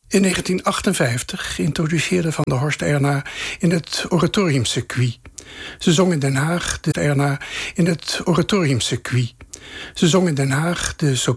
In 1958 introduceerde Van der Horst Erna in het oratoriumcircuit. Ze zong in Den Haag de Erna in het oratoriumcircuit. Ze zong in Den Haag de